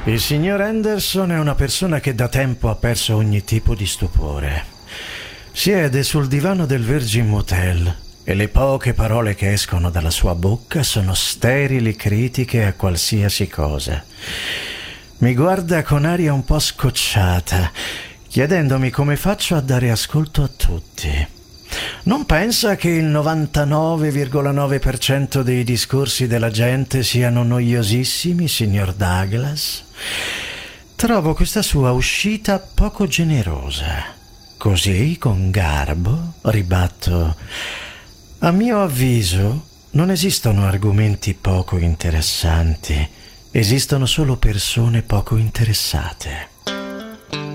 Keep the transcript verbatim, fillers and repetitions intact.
Il signor Anderson è una persona che da tempo ha perso ogni tipo di stupore. Siede sul divano del Virgin Motel e le poche parole che escono dalla sua bocca sono sterili critiche a qualsiasi cosa. Mi guarda con aria un po' scocciata, chiedendomi come faccio a dare ascolto a tutti. Non pensa che il novantanove virgola nove per cento dei discorsi della gente siano noiosissimi, signor Douglas? Trovo questa sua uscita poco generosa. Così, con garbo, ribatto: a mio avviso, non esistono argomenti poco interessanti, esistono solo persone poco interessate.